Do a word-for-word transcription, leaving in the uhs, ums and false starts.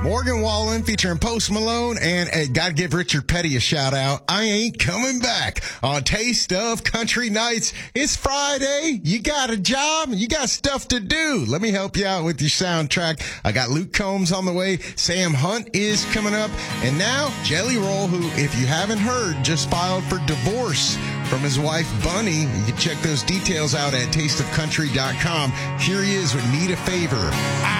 Morgan Wallen featuring Post Malone, and uh, gotta give Richard Petty a shout out. I ain't coming back on Taste of Country Nights. It's Friday. You got a job. You got stuff to do. Let me help you out with your soundtrack. I got Luke Combs on the way. Sam Hunt is coming up. And now Jelly Roll, who, if you haven't heard, just filed for divorce from his wife, Bunny. You can check those details out at taste of country dot com. Here he is with Need a Favor.